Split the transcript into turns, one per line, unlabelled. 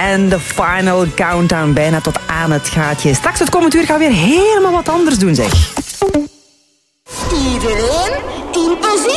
En de final countdown bijna tot aan het gaatje. Straks het komend uur gaan we weer helemaal wat anders doen, zeg.
Iedereen in positie.